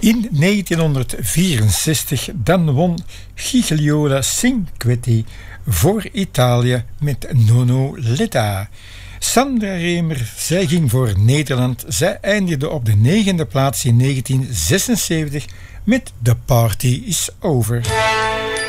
In 1964 dan won Gigliola Cinquetti voor Italië met Nono Letta. Sandra Remer, zij ging voor Nederland. Zij eindigde op de 9e plaats in 1976 met The Party Is Over.